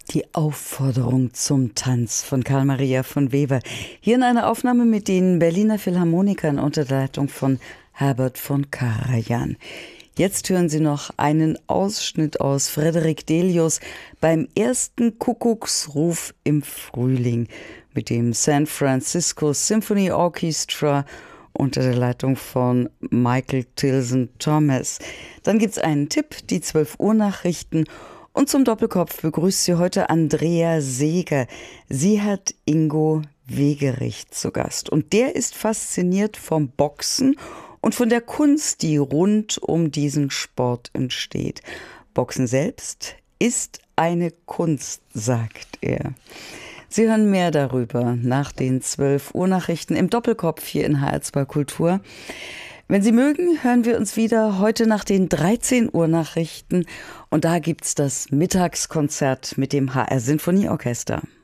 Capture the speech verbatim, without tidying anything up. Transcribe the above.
Die Aufforderung zum Tanz von Karl Maria von Weber. Hier in einer Aufnahme mit den Berliner Philharmonikern unter der Leitung von Herbert von Karajan. Jetzt hören Sie noch einen Ausschnitt aus Frederick Delius beim ersten Kuckucksruf im Frühling mit dem San Francisco Symphony Orchestra unter der Leitung von Michael Tilson Thomas. Dann gibt es einen Tipp, die zwölf Uhr Nachrichten. Und zum Doppelkopf begrüßt sie heute Andrea Seeger. Sie hat Ingo Wegerich zu Gast. Und der ist fasziniert vom Boxen und von der Kunst, die rund um diesen Sport entsteht. Boxen selbst ist eine Kunst, sagt er. Sie hören mehr darüber nach den zwölf Uhr Nachrichten im Doppelkopf hier in H R zwei Kultur. Wenn Sie mögen, hören wir uns wieder heute nach den dreizehn Uhr Nachrichten und da gibt's das Mittagskonzert mit dem H R Sinfonieorchester.